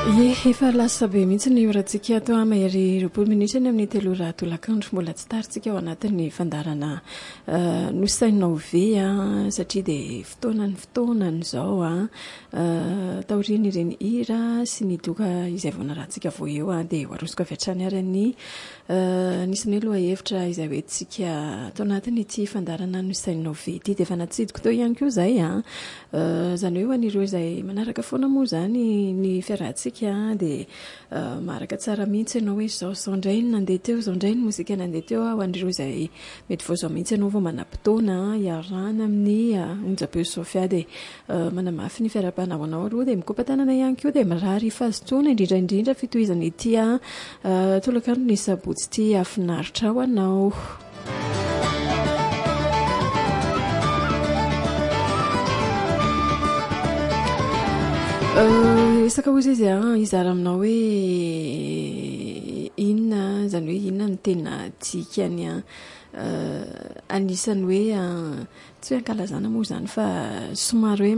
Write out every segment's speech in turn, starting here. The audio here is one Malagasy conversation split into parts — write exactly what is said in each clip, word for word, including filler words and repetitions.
Efa lasa be mihitsy ny horantsika ato amahery roapolo minitra ny amin'ny telo ora tolakandro, mbola tsy tarintsika ao anatin'ny fandarana nosainao ve a satria dia fotoana ny fotoanany izao a taoriana ireny hira sy ny doka izay vao narantsika vao eo a dia hoarosiko avy hatrany ary ny nisy loha hevitra izay hoe tsika atao anatin' ity fandarana nosainao ve ity dia efa natsidiko teo ihany koa izay a izany hoe an'ireo izay manaraka foana moa izany ny fiarahantsika dia maraka tsara mihitsy ianao hoe zao zao indray ny nandeha teo, zao indray ny mozika nandeha teo ho an'ireo izay mety vao zao mihitsy ianao vao manam-potoana iarana amin'ny onjam-peo Sofia dia manamafy ny fiarahabanao aloha dia mikopa-tanana ihany koa dia mirary fahazotoana indrindra indrindra fitohizana ity a tolakandro ny sabotsy ity afinaritra ho anao. Isaka ozy izy a izara aminao hoe inona zany hoe inona ny tena tiakany a anisany hoe tsy hoe ankalazana moa zany fa somary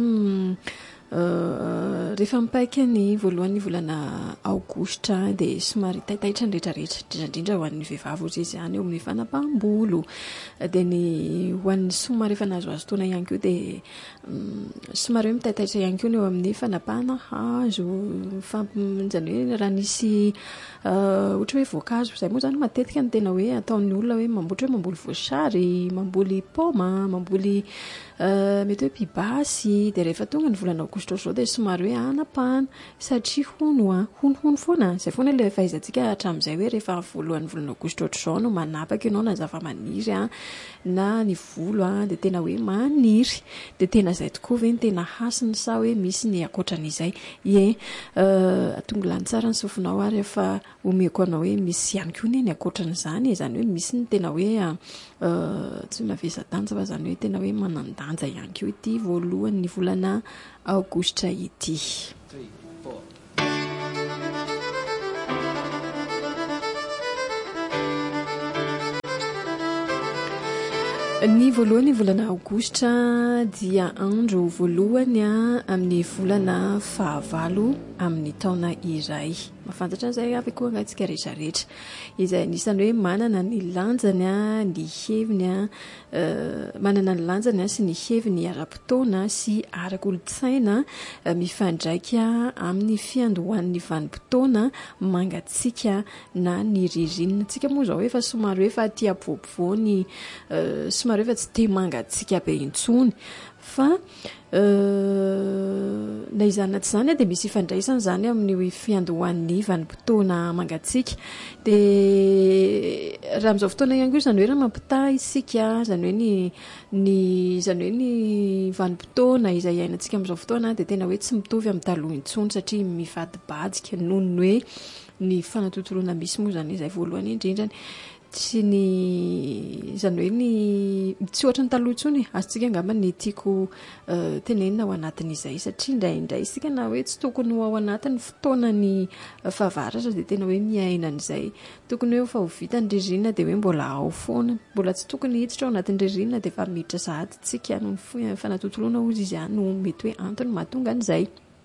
hoe rehefa mipaika ny voalohan'ny volana aogositra dia somary taitaitra ny rehetrarehetra indrindra ho an'ny vehivavy ozy izy ihany eo amin'ny fanapaham-bolo dia ny ho an'ny somary efa nahazoazo taona ihany koa dia somary hoe mitaitaitra ihany koa ny eo amin'ny fanapahana hazo zany hoe raha nisy ohatra hoe voankazo izay moa zany matetika ny tena hoe ataon'ny olona hoe mamboatra hoe mamboly voasary, mamboly paoma, mamboly mety hoe pibasy dia rehefa tonga ny volana aogositra izao dia somary hoe anapahana satria hono a honohono foana izay foana ilay fahaizantsika hatramin'izay hoe rehefa voalohan'ny volana aogositra ohatr'izao no manapaka ianao na zavamaniry a na ny volo a dia tena hoe maniry dia tena izay tokoa ve ny tena hasiny sa hoe misy ny akoatran'izay ie atonga lany tsara ny sofinao ary efa omeko anao hoe misy ihany koa ny akoatran'izany izany hoe misy ny tena hoe tsy mavesa-danja fa izany hoe tena hoe manan-danja ihany koa ity voalohan'ny volana aogositra ity. Ny voalohany volana aogositra dia andro voalohany amin'ny volana fahavalo amin'ny taona iray. Mafantatra an'izay avy koa angatsika rehetrarehetra izay anisan'ny hoe manana ny lanjany ny heviny manana ny lanjany sy ny heviny ara-potoana sy ara-kolontsaina mifandraika amin'ny fiandohan'ny vanim-potoana mangatsika na ny ririnina tsika moa izao efa somary efa aty ampovoany somary efa tsy dia mangatsika be intsony fa na izany tsy izany dia misy ifandraisana izany amin'ny fiandohan'ny vanim-potoana mangatsika dia raha amin'izao fotoana ihany koa izany hoe raha mampitahy isika izany hoe ny ny izany hoe ny vanim-potoana izay iainantsika amin'izao fotoana dia tena hoe tsy mitovy amin'ny taloha intsony satria mivadibadika noho ny hoe ny fanatontoloana misy moa izany izay voalohany indrindrany tsy ny izany hoe ny tsy ohatra ny taloha intsony azontsika angamba ny tiako tenenina ao anatin'izay satria indraindray isika na hoe tsy tokony ho ao anatin'ny fotoana ny fahavaratra dia tena hoe miaina an'izay tokony hoe fa ho vita ny ririnina dia hoe mbola ao foana mbola tsy tokony hiditra ao anatin'ny ririnina dia fa miditra sahady tsika no fanatontoloana ozy izy ihany no mety hoe antony mahatonga an'izay.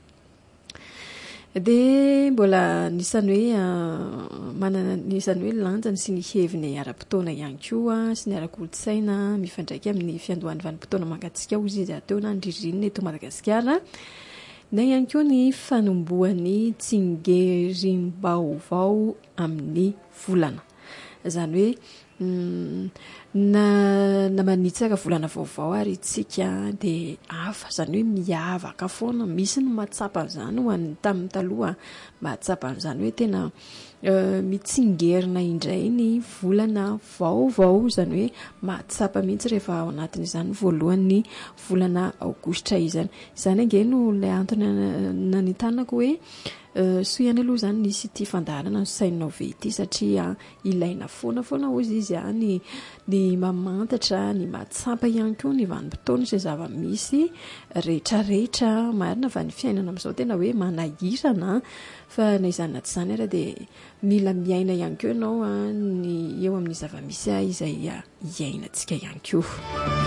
Dia mbola nisany hoe manana nisany hoe lanjany sy ny heviny ara-potoana ihany koa sy ny ara-kolontsaina mifandraika amin'ny fiandohan'ny vanim-potoana mangatsika ozy izy ateo na ny ririnina eto Madagasikara na ihany koa ny fanombohan'ny tsingerim-baovao amin'ny volana izany hoe na na manitsaka volana vaovao ary tsika dia hafa izany hoe miavaka foana misy ny mahatsapa an'izany ho an'ny tamin'ny taloha mahatsapa an'izany hoe tena mitsingerina indray ny volana vaovao izany hoe mahatsapa mihitsy rehefa ao anatin'izany voalohan'ny volana aogositra izany izany ange no ilay antony nanitanako hoe soiany aloha izany nisy ity fandarana no sainao ve ity satria ilaina foana foana ozy izy ny ny mamantatra ny mahatsapa ihany koa ny vanim-potoana izay zava-misy rehetrarehetra marina fa ny fiainana amin'izao tena hoe manahirana fa na izany na tsy izany ara dia mila miaina ihany koa ianao ny eo amin'ny zava-misy izay iainantsika ihany koa.